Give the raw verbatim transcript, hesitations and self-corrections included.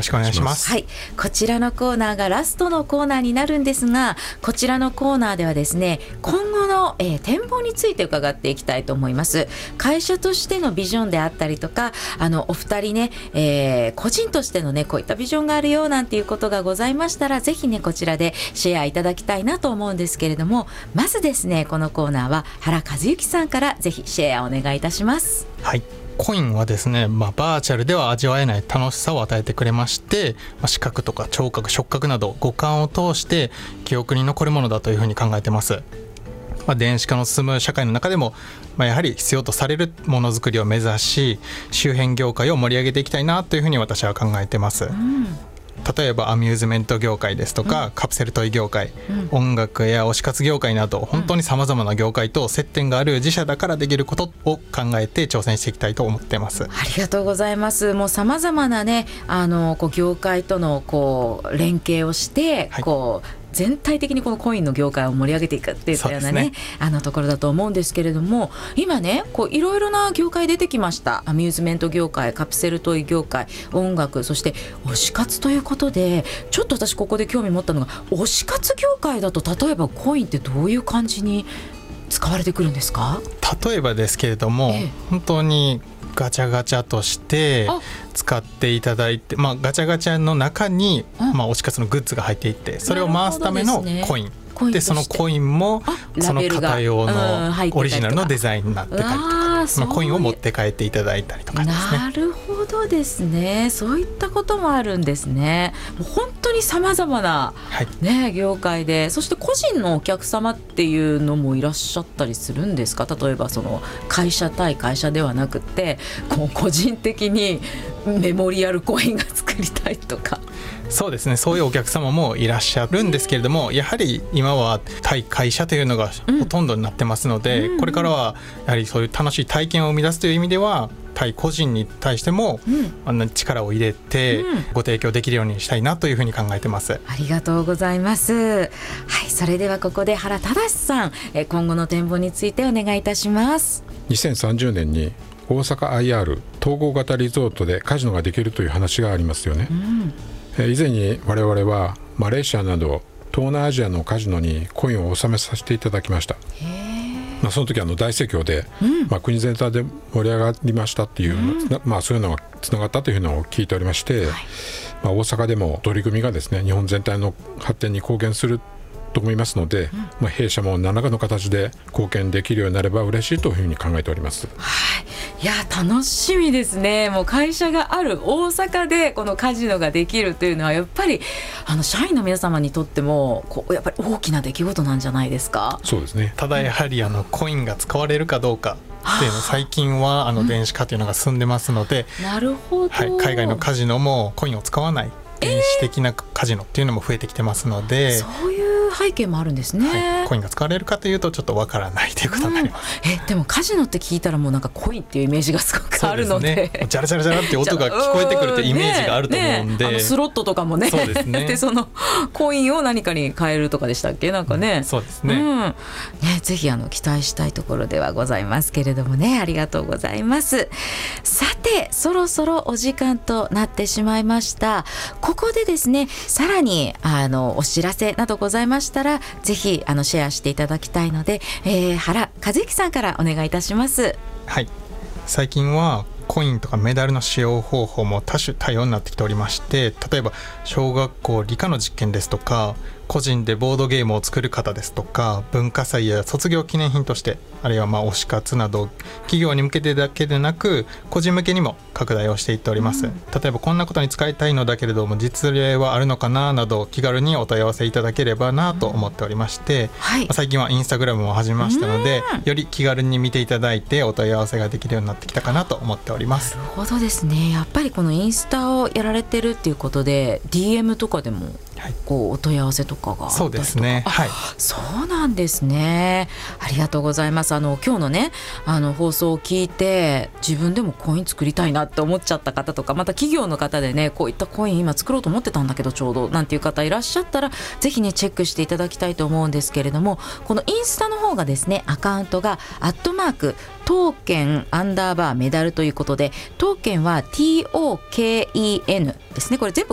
しくお願いします。 はい、こちらのコーナーがラストのコーナーになるんですが、こちらのコーナーではですね、今後の、えー、展望について伺っていきたいと思います。会社としてのビジョンであったりとか、あのお二人ね、えー、個人としてのねこういったビジョンがあるよなんていうことがございましたら、ぜひねこちらでシェアいただきたいなと思うんですけれども、まずですねこのコーナーは原和幸さんからぜひシェアお願いいたします。 はい、コインはですね、まあ、バーチャルでは味わえない楽しさを与えてくれまして、まあ、視覚とか聴覚触覚など五感を通して記憶に残るものだというふうに考えてます。まあ、電子化の進む社会の中でも、まあ、やはり必要とされるものづくりを目指し、周辺業界を盛り上げていきたいなというふうに私は考えてます、うん、例えばアミューズメント業界ですとか、うん、カプセルトイ業界、うん、音楽や推し活業界など本当にさまざまな業界と接点がある自社だからできることを考えて挑戦していきたいと思っています。 ありがとうございます。もうさまざまなねあのこう業界とのこう連携をして、はい、こう全体的にこのコインの業界を盛り上げていくっていったような ね, ねあのところだと思うんですけれども、今ねこういろいろな業界出てきました。アミューズメント業界、カプセルトイ業界、音楽、そして推し活ということで、ちょっと私ここで興味持ったのが、推し活業界だと例えばコインってどういう感じに使われてくるんですか？ 例えばですけれども、ええ、本当にガチャガチャとして使っていただいて、まあ、ガチャガチャの中に、まあ、推し活のグッズが入っていて、それを回すためのコインで、そのコインもその型用のオリジナルのデザインになってたりとか、そのコインを持って帰っていただいたりとかですね。 なるほどですね。そういったこともあるんですね。もう本当にさまざまな、ねはい、業界で、そして個人のお客様っていうのもいらっしゃったりするんですか？例えばその会社対会社ではなくて、こう個人的にメモリアルコインが作りたいとか。 そうですね、そういうお客様もいらっしゃるんですけれども、やはり今は対会社というのがほとんどになってますので、うん、これからはやはりそういう楽しい体験を生み出すという意味では、対個人に対しても、うん、あの力を入れてご提供できるようにしたいなというふうに考えてます、うん、 ありがとうございます。はい、それではここで原正さん、今後の展望についてお願いいたします。 にせんさんじゅうねんに大阪 アイアール 統合型リゾートでカジノができるという話がありますよね、うん以前に我々はマレーシアなど東南アジアのカジノにコインを納めさせていただきました。まあ、その時あの大盛況で、うんまあ、国全体で盛り上がりましたっていう、うんまあ、そういうのがつながったというのを聞いておりまして、はいまあ、大阪でも取り組みがですね日本全体の発展に貢献すると思いますので、うんまあ、弊社も何らかの形で貢献できるようになれば嬉しいというふうに考えております。 はい、いや楽しみですね。もう会社がある大阪でこのカジノができるというのはやっぱりあの社員の皆様にとってもこうやっぱり大きな出来事なんじゃないですか？ そうですね。 ただやはりあのコインが使われるかどうかっていうの最近はあの電子化というのが進んでますので、 うん、なるほど、 はい、海外のカジノもコインを使わない電子的なカジノっていうのも増えてきてますので、 えー、そういう背景もあるんですね、 はい、コインが使われるかというとちょっとわからないということになります、 うん、えでもカジノって聞いたらもうなんかコインっていうイメージがすごくあるので、 ね、ジャラジャラジャラっていう音が聞こえてくるってイメージがあると思うんで、 ねね、あのスロットとかもね、 そうですねでそのコインを何かに変えるとかでしたっけなんかね、 うん、そうですね、 うん、ねぜひあの期待したいところではございますけれどもね、ありがとうございます。さてそろそろお時間となってしまいました。ここでですねさらにあのお知らせなどございましたらぜひあのシェアしていただきたいので、えー、原和幸さんからお願いいたします。 はい、最近はコインとかメダルの使用方法も多種多様になってきておりまして、例えば小学校理科の実験ですとか、個人でボードゲームを作る方ですとか、文化祭や卒業記念品として、あるいはまあ推し活など企業に向けてだけでなく個人向けにも拡大をしていっております、うん、例えばこんなことに使いたいのだけれども実例はあるのかななど気軽にお問い合わせいただければなと思っておりまして、うんはい、最近はインスタグラムも始めましたので、うん、より気軽に見ていただいてお問い合わせができるようになってきたかなと思っております。 なるほどですね。やっぱりこのインスタをやられてるっていうことで ディーエム とかでもこうお問い合わせとかがあったりとか。 そうですね、はい、 そうなんですね。ありがとうございます。あの今日のねあの放送を聞いて自分でもコイン作りたいなって思っちゃった方とか、また企業の方でねこういったコイン今作ろうと思ってたんだけどちょうどなんていう方いらっしゃったらぜひねチェックしていただきたいと思うんですけれども、このインスタの方がですねアカウントがアットマークトーケンアンダーバーメダルということで、トーケンは ティーオーケーイーエヌ ですね。これ全部